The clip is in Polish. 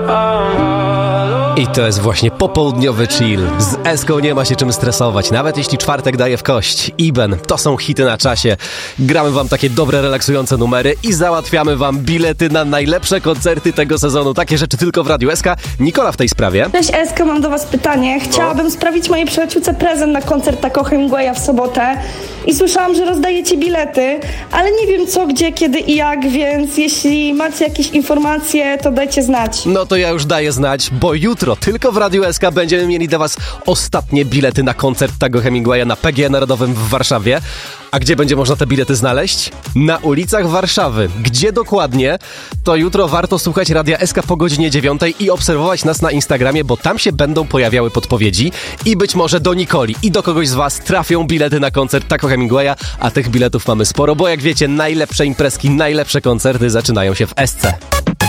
I to jest właśnie popołudniowy chill. Z Eską nie ma się czym stresować, nawet jeśli czwartek daje w kość. Iben, to są hity na czasie. Gramy wam takie dobre, relaksujące numery i załatwiamy wam bilety na najlepsze koncerty tego sezonu. Takie rzeczy tylko w Radiu SK. Nikola w tej sprawie. Cześć Eska, mam do was pytanie. Chciałabym sprawić mojej przyjaciółce prezent na koncert Taco Hemingwaya w sobotę i słyszałam, że rozdajecie bilety, ale nie wiem co, gdzie, kiedy i jak, więc jeśli macie jakieś informacje, to dajcie znać. No to ja już daję znać, bo jutro tylko w Radiu SK będziemy mieli dla was ostatnie bilety na koncert Taco Hemingwaya na PGE Narodowym w Warszawie. A gdzie będzie można te bilety znaleźć? Na ulicach Warszawy. Gdzie dokładnie? To jutro warto słuchać Radia SK po godzinie 9 i obserwować nas na Instagramie, bo tam się będą pojawiały podpowiedzi i być może do Nikoli i do kogoś z was trafią bilety na koncert Taco Hemingwaya, a tych biletów mamy sporo, bo jak wiecie, najlepsze imprezki, najlepsze koncerty zaczynają się w SC.